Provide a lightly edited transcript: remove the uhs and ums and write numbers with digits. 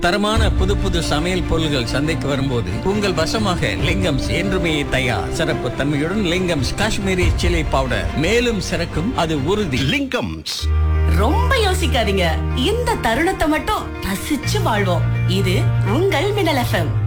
தரமான புது புது சமையல் பொருள்கள் சந்தைக்கு வரும்போது உங்கள் வசமாக லிங்கம்ஸ் என்றுமே தயார். சிறப்பு தன்மையுடன் லிங்கம்ஸ் காஷ்மீரி சில்லி பவுடர். மேலும் சிறக்கும் அது உறுதி. லிங்கம்ஸ். ரொம்ப யோசிக்காதீங்க, இந்த தருணத்தை மட்டும் ரசிச்சு வாழ்வோம். இது உங்கள் மின்னல் FM.